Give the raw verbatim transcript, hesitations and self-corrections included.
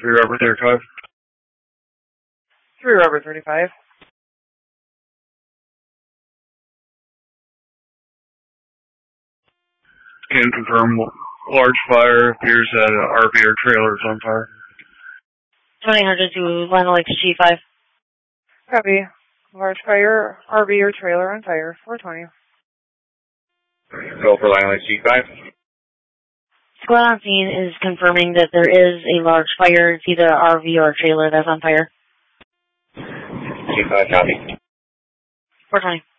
Three Robert thirty-five. Three Robert thirty-five. Can confirm large fire appears at an R V or trailer is on fire. twenty hundred to Lionel Lakes G five. Copy. Large fire, R V or trailer on fire. four twenty. Go for Lionel Lakes G five. Squad on scene is confirming that there is a large fire. It's either an R V or a trailer that's on fire. G five, copy. four twenty.